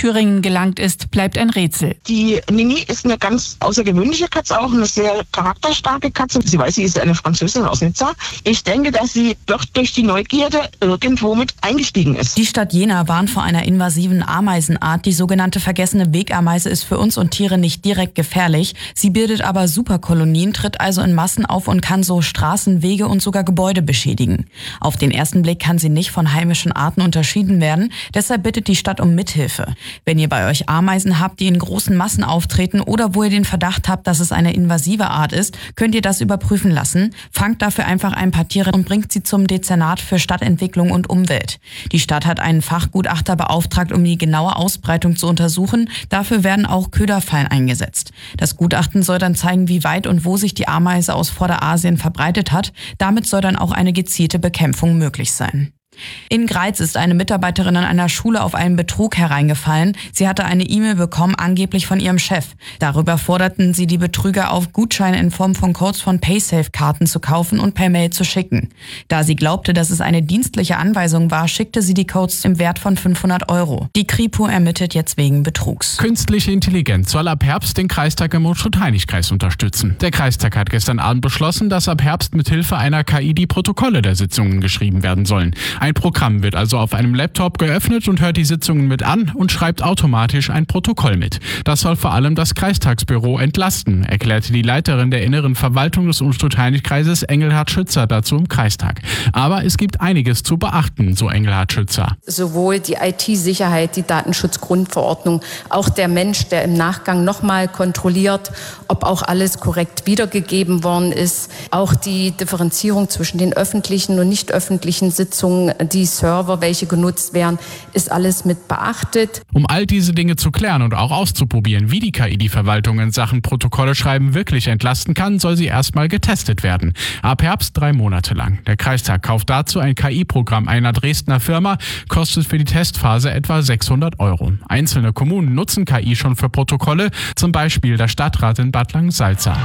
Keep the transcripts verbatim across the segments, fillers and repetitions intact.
Thüringen gelangt ist, bleibt ein Rätsel. Die Nini ist eine ganz außergewöhnliche Katze, auch eine sehr charakterstarke Katze. Sie weiß, sie ist eine Französin aus Nizza. Ich denke, dass sie dort durch die Neugierde irgendwo mit eingestiegen ist. Die Stadt Jena warnt vor einer invasiven Ameisenart. Die sogenannte vergessene Wegameise ist für uns und Tiere nicht direkt gefährlich. Sie bildet aber Superkolonien, tritt also in Massen auf und kann so Straßen, Wege und sogar Gebäude beschädigen. Auf den ersten Blick kann sie nicht von heimischen Arten unterschieden werden. Deshalb bittet die Stadt um Mithilfe. Wenn ihr bei euch Ameisen habt, die in großen Massen auftreten oder wo ihr den Verdacht habt, dass es eine invasive Art ist, könnt ihr das überprüfen lassen. Fangt dafür einfach ein paar Tiere und bringt sie zum Dezernat für Stadtentwicklung und Umwelt. Die Stadt hat einen Fachgutachter beauftragt, um die genaue Ausbreitung zu untersuchen. Dafür werden auch Köderfallen eingesetzt. Das Gutachten soll dann zeigen, wie weit und wo sich die Ameise aus Vorderasien verbreitet hat. Damit soll dann auch eine gezielte Bekämpfung möglich sein. In Greiz ist eine Mitarbeiterin an einer Schule auf einen Betrug hereingefallen. Sie hatte eine E-Mail bekommen, angeblich von ihrem Chef. Darüber forderten sie die Betrüger auf, Gutscheine in Form von Codes von Paysafe-Karten zu kaufen und per Mail zu schicken. Da sie glaubte, dass es eine dienstliche Anweisung war, schickte sie die Codes im Wert von fünfhundert Euro. Die Kripo ermittelt jetzt wegen Betrugs. Künstliche Intelligenz soll ab Herbst den Kreistag im Unschuld-Heinig-Kreis unterstützen. Der Kreistag hat gestern Abend beschlossen, dass ab Herbst mit Hilfe einer K I die Protokolle der Sitzungen geschrieben werden sollen. Ein Programm wird also auf einem Laptop geöffnet und hört die Sitzungen mit an und schreibt automatisch ein Protokoll mit. Das soll vor allem das Kreistagsbüro entlasten, erklärte die Leiterin der inneren Verwaltung des Unstrut-Heinig-Kreises Engelhard Schützer dazu im Kreistag. Aber es gibt einiges zu beachten, so Engelhard Schützer. Sowohl die I T-Sicherheit, die Datenschutzgrundverordnung, auch der Mensch, der im Nachgang nochmal kontrolliert, ob auch alles korrekt wiedergegeben worden ist, auch die Differenzierung zwischen den öffentlichen und nicht öffentlichen Sitzungen, die Server, welche genutzt werden, ist alles mit beachtet. Um all diese Dinge zu klären und auch auszuprobieren, wie die K I die Verwaltung in Sachen Protokolle schreiben wirklich entlasten kann, soll sie erstmal getestet werden. Ab Herbst drei Monate lang. Der Kreistag kauft dazu ein K I-Programm einer Dresdner Firma, kostet für die Testphase etwa sechshundert Euro. Einzelne Kommunen nutzen K I schon für Protokolle, zum Beispiel der Stadtrat in Bad Langensalza.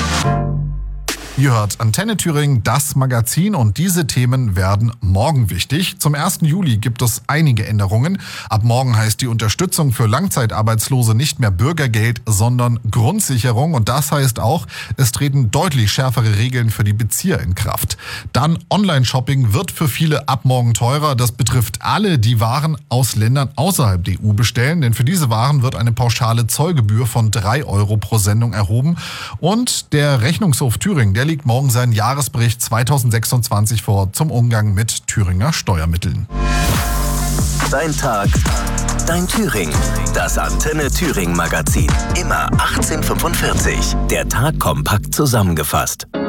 Ihr hört Antenne Thüringen, das Magazin, und diese Themen werden morgen wichtig. Zum ersten Juli gibt es einige Änderungen. Ab morgen heißt die Unterstützung für Langzeitarbeitslose nicht mehr Bürgergeld, sondern Grundsicherung. Und das heißt auch, es treten deutlich schärfere Regeln für die Bezieher in Kraft. Dann Online-Shopping wird für viele ab morgen teurer. Das betrifft alle, die Waren aus Ländern außerhalb der E U bestellen. Denn für diese Waren wird eine pauschale Zollgebühr von drei Euro pro Sendung erhoben. Und der Rechnungshof Thüringen, der legt morgen seinen Jahresbericht zweitausendsechsundzwanzig vor zum Umgang mit Thüringer Steuermitteln. Dein Tag, dein Thüringen. Das Antenne Thüringen Magazin. Immer achtzehn Uhr fünfundvierzig. Der Tag kompakt zusammengefasst.